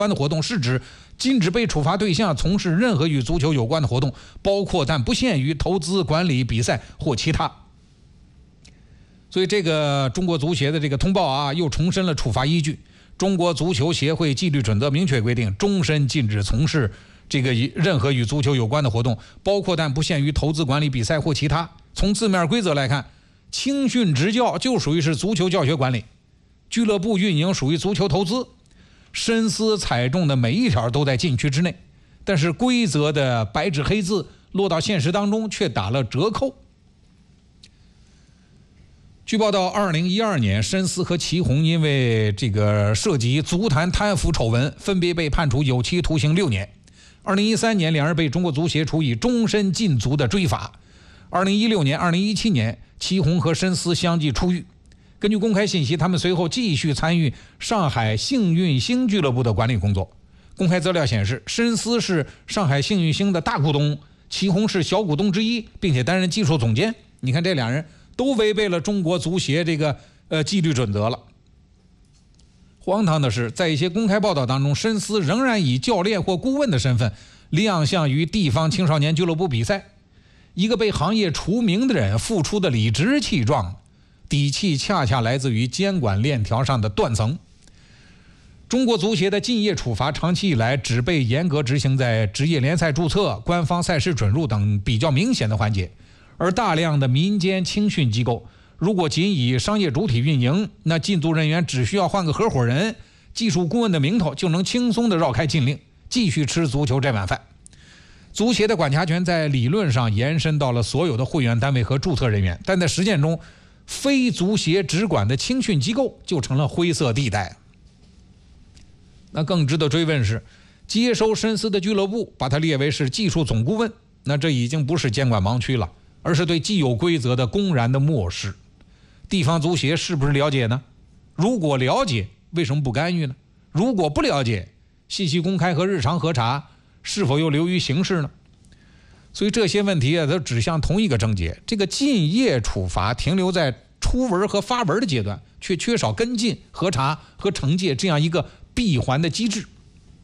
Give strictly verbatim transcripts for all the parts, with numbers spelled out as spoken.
关的活动是指禁止被处罚对象从事任何与足球有关的活动，包括但不限于投资、管理、比赛或其他。所以这个中国足协的这个通报啊，又重申了处罚依据。中国足球协会纪律准则明确规定，终身禁止从事这个任何与足球有关的活动，包括但不限于投资、管理、比赛或其他。从字面规则来看，青训执教就属于是足球教学管理，俱乐部运营属于足球投资，深思踩中的每一条都在禁区之内，但是规则的白纸黑字落到现实当中却打了折扣。据报道，二零一二年，申思和祁宏因为这个涉及足坛贪腐丑闻，分别被判处有期徒刑六年。二零一三年，两人被中国足协处以终身禁足的追罚。二零一六年、二零一七年，祁宏和申思相继出狱。根据公开信息，他们随后继续参与上海幸运星俱乐部的管理工作。公开资料显示，申思是上海幸运星的大股东，祁宏是小股东之一，并且担任技术总监。你看，这两人都违背了中国足协这个呃纪律准则了。荒唐的是，在一些公开报道当中，申思仍然以教练或顾问的身份亮相于地方青少年俱乐部比赛。一个被行业除名的人付出的理直气壮，底气恰恰来自于监管链条上的断层。中国足协的竞业处罚长期以来只被严格执行在职业联赛注册、官方赛事准入等比较明显的环节，而大量的民间青训机构如果仅以商业主体运营，那禁足人员只需要换个合伙人、技术顾问的名头，就能轻松地绕开禁令，继续吃足球这碗饭。足协的管辖权在理论上延伸到了所有的会员单位和注册人员，但在实践中，非足协直管的青训机构就成了灰色地带。那更值得追问是，接收申思的俱乐部把它列为是技术总顾问，那这已经不是监管盲区了，而是对既有规则的公然的漠视。地方足协是不是了解呢？如果了解，为什么不干预呢？如果不了解，信息公开和日常核查是否又流于形式呢？所以这些问题啊，都指向同一个症结：这个禁业处罚停留在出文和发文的阶段，却缺少跟进、核查和惩戒这样一个闭环的机制。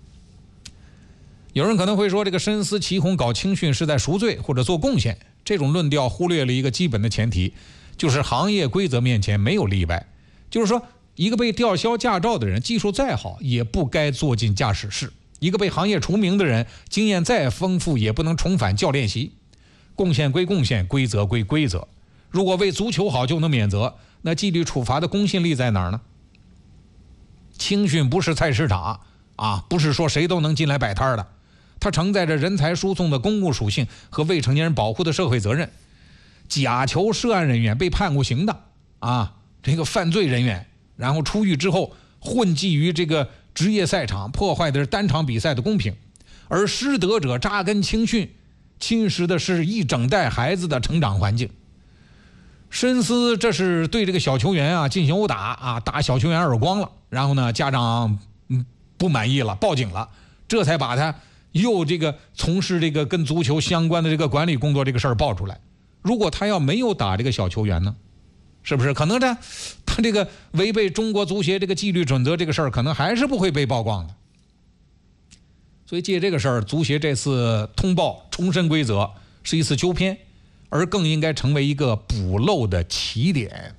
有人可能会说，这个申思、祁宏搞青训是在赎罪或者做贡献，这种论调忽略了一个基本的前提，就是行业规则面前没有例外。就是说，一个被吊销驾照的人，技术再好，也不该坐进驾驶室。一个被行业除名的人，经验再丰富，也不能重返教练席。贡献归贡献，规则归规则。如果为足球好就能免责，那纪律处罚的公信力在哪儿呢？青训不是菜市场啊，不是说谁都能进来摆摊的，它承载着人才输送的公共属性和未成年人保护的社会责任。假球涉案人员被判过刑的啊，这个犯罪人员，然后出狱之后混迹于这个职业赛场，破坏的是单场比赛的公平，而失德者扎根青训，侵蚀的是一整代孩子的成长环境。申思这是对这个小球员啊进行殴打啊，打小球员耳光了，然后呢家长嗯不满意了，报警了，这才把他又这个从事这个跟足球相关的这个管理工作这个事儿爆出来。如果他要没有打这个小球员呢，是不是可能这他这个违背中国足协这个纪律准则这个事儿，可能还是不会被曝光的。所以借这个事儿，足协这次通报重申规则是一次纠偏，而更应该成为一个补漏的起点。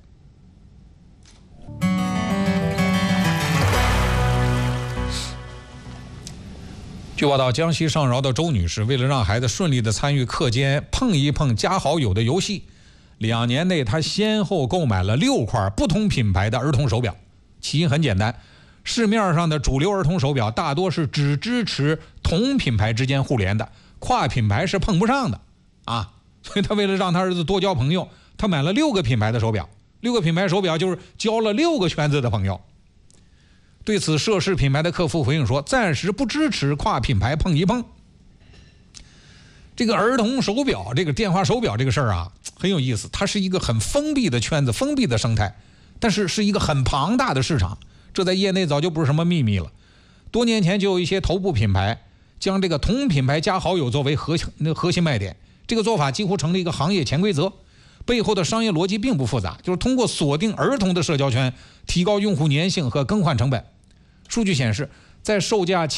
据报道，江西上饶的周女士为了让孩子顺利的参与课间碰一碰加好友的游戏，两年内她先后购买了六块不同品牌的儿童手表。起因很简单，市面上的主流儿童手表大多是只支持同品牌之间互联的，跨品牌是碰不上的啊。所以她为了让她儿子多交朋友，她买了六个品牌的手表，六个品牌手表就是交了六个圈子的朋友。对此，涉事品牌的客服回应说，暂时不支持跨品牌碰一碰。这个儿童手表，这个电话手表这个事儿啊，很有意思，它是一个很封闭的圈子，封闭的生态，但是是一个很庞大的市场，这在业内早就不是什么秘密了。多年前就有一些头部品牌将这个同品牌加好友作为核心核心卖点，这个做法几乎成了一个行业潜规则。背后的商业逻辑并不复杂，就是通过锁定儿童的社交圈，提高用户粘性和更换成本。数据显示， 在售价